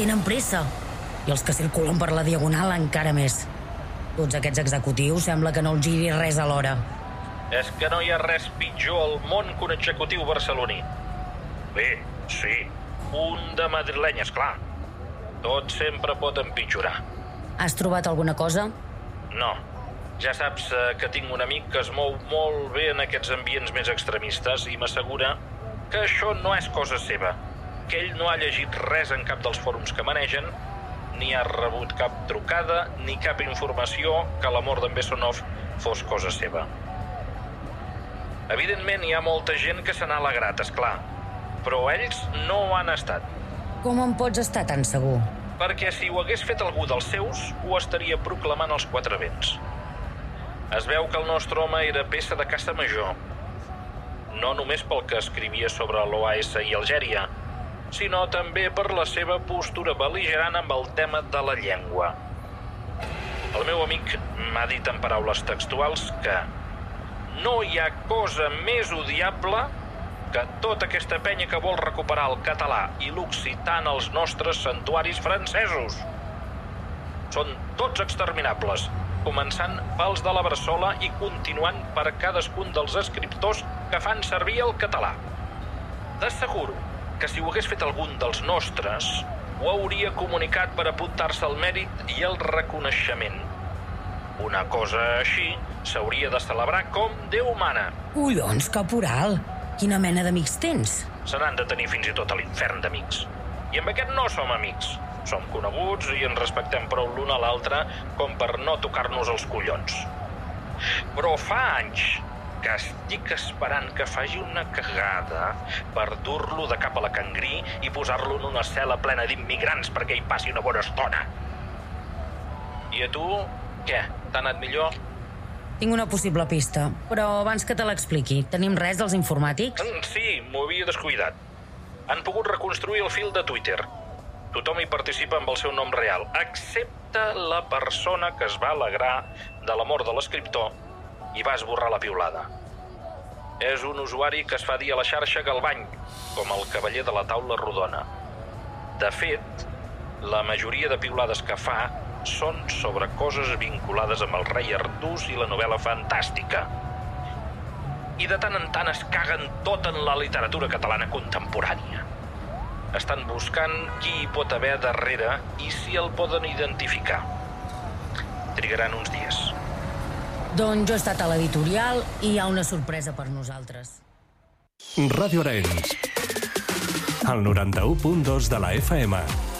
tenen pressa. I els que circulen per la Diagonal encara més. Tots aquests executius sembla que no els giri res alhora. És que no hi ha res pitjor al món que un executiu barceloní. Bé, sí, un de madrileny, esclar. Tot sempre pot empitjorar. Has trobat alguna cosa? No. Ja saps que tinc un amic que es mou molt bé en aquests ambients més extremistes i m'assegura que això no és cosa seva, que ell no ha llegit res en cap dels fòrums que manegen, ni ha rebut cap trucada ni cap informació que la mort d'en Bessonov fos cosa seva. Evidentment hi ha molta gent que se n'ha alegrat, esclar, però ells no ho han estat. Com en pots estar tan segur? Perquè si ho hagués fet algú dels seus, ho estaria proclamant als quatre vents. Es veu que el nostre home era peça de caça major, no només pel que escrivia sobre l'OAS i Algèria, sinó també per la seva postura bel·ligerant amb el tema de la llengua. El meu amic m'ha dit en paraules textuals que no hi ha cosa més odiable que tota aquesta penya que vol recuperar el català i l'occità en els nostres santuaris francesos. Són tots exterminables, començant pels de la Bressola i continuant per cadascun dels escriptors que fan servir el català. T'asseguro que si ho hagués fet algun dels nostres, ho hauria comunicat per apuntar-se al mèrit i el reconeixement. Una cosa així s'hauria de celebrar com Déu mana. Collons, caporal! Quina mena d'amics tens? Se n'han de tenir fins i tot a l'infern d'amics. I amb aquest no som amics. Som coneguts i ens respectem prou l'un a l'altre com per no tocar-nos els collons. Però fa anys que estic esperant que faci una cagada per dur-lo de cap a la Cangrí i posar-lo en una cel·la plena d'immigrants perquè hi passi una bona estona. I a tu, què? T'ha anat millor? Tinc una possible pista, però abans que te l'expliqui, tenim res dels informàtics? Sí, m'ho havia descuidat. Han pogut reconstruir el fil de Twitter. Tothom hi participa amb el seu nom real, excepte la persona que es va alegrar de la mort de l'escriptor i va esborrar la piulada. És un usuari que es fa dir a la xarxa Galvany, com el cavaller de la taula rodona. De fet, la majoria de piulades que fa són sobre coses vinculades amb el rei Artús i la novel·la fantàstica. I de tant en tant es caguen tot en la literatura catalana contemporània. Estan buscant qui hi pot haver darrere i si el poden identificar. Trigaran uns dies. Doncs jo he estat a l'editorial i hi ha una sorpresa per nosaltres. Ràdio Arenys, el 91.2 de la FM.